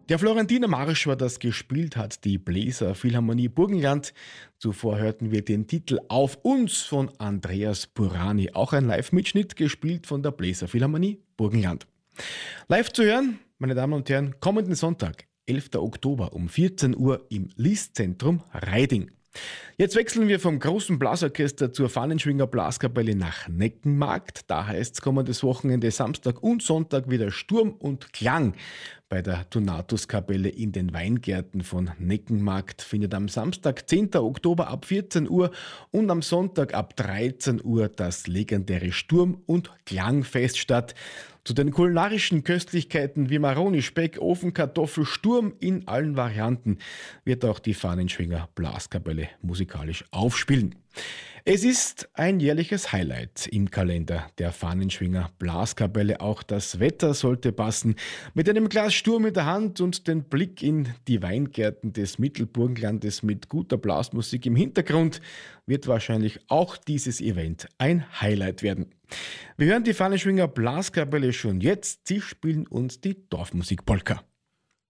Der Florentiner Marsch war das gespielt hat, die Bläser Philharmonie Burgenland. Zuvor hörten wir den Titel Auf uns von Andreas Burani, auch ein Live-Mitschnitt gespielt von der Bläser Philharmonie Burgenland. Live zu hören, meine Damen und Herren, kommenden Sonntag, 11. Oktober um 14 Uhr im Liszentrum Reiding. Jetzt wechseln wir vom großen Blasorchester zur Fahnenschwinger Blaskapelle nach Neckenmarkt. Da heißt es kommendes Wochenende Samstag und Sonntag wieder Sturm und Klang. Bei der Donatuskapelle in den Weingärten von Neckenmarkt findet am Samstag, 10. Oktober ab 14 Uhr und am Sonntag ab 13 Uhr das legendäre Sturm- und Klangfest statt. Zu den kulinarischen Köstlichkeiten wie Maroni, Speck, Ofenkartoffel, Sturm in allen Varianten wird auch die Fahnenschwinger Blaskapelle musikalisch aufspielen. Es ist ein jährliches Highlight im Kalender der Fahnenschwinger Blaskapelle. Auch das Wetter sollte passen. Mit einem Glas Sturm in der Hand und den Blick in die Weingärten des Mittelburgenlandes mit guter Blasmusik im Hintergrund wird wahrscheinlich auch dieses Event ein Highlight werden. Wir hören die Fahnenschwinger Blaskapelle schon jetzt. Sie spielen uns die Dorfmusik-Polka.